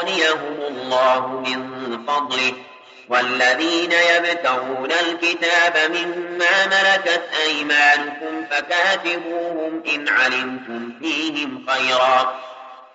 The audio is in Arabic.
يغنيهم الله من فضله والذين يبتغون الكتاب مما ملكت أيمانكم فكاتبوهم إن علمتم فيهم خيرا